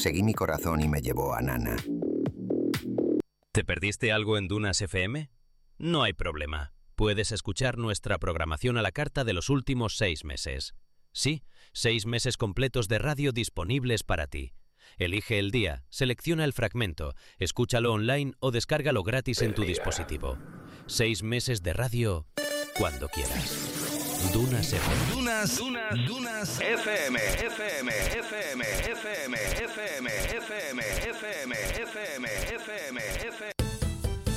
Seguí mi corazón y me llevó a Nana. ¿Te perdiste algo en Dunas FM? No hay problema. Puedes escuchar nuestra programación a la carta de los últimos 6 meses. Sí, 6 meses completos de radio disponibles para ti. Elige el día, selecciona el fragmento, escúchalo online o descárgalo gratis en tu dispositivo. 6 meses de radio cuando quieras. Dunas FM. Dunas FM. FM.